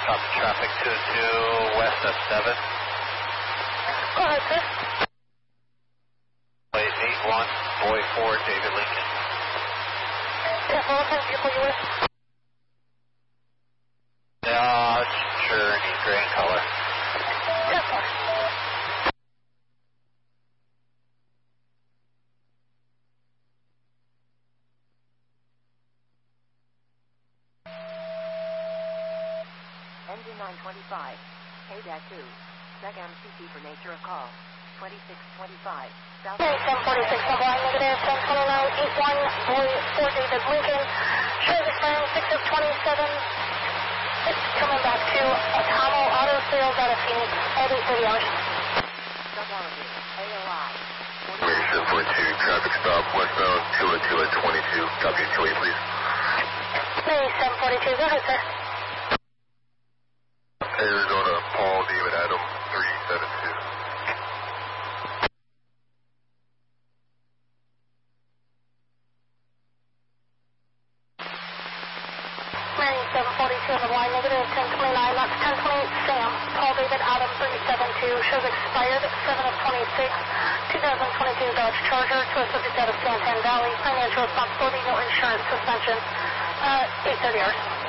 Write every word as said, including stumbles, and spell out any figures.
Copy traffic two two west of seven. Go ahead, sir. Place eight one, boy four, David Lincoln. Yeah, well, what kind of vehicle you with? Dodge Journey, gray in color. Yeah, sir. Engine nine twenty-five, A two, S E C M C T for nature of call, twenty-six twenty-five, South... Hey, seven forty-six, number one, negative, ten twenty-nine, eight one, boy four, David Lincoln. Shows expiring six of twenty-seven. It's coming back to Atomo Auto Sales out of Phoenix, all day thirty hours. Subality, A O I. seven forty-two, traffic stop westbound, two oh two at twenty-two. Copy two eight, please. Hey, seven forty-two, go ahead, sir. Arizona, Paul, David, Adam, three seven two. Mary seven forty-two on the line, negative ten twenty-nine, that's ten twenty-eight Sam, Paul David Adam three seven two, shows expired seven of twenty-six, twenty twenty-two Dodge Charger, to a subject out of Santan Valley, financial responsibility, no insurance, suspension, uh, eight thirty hours.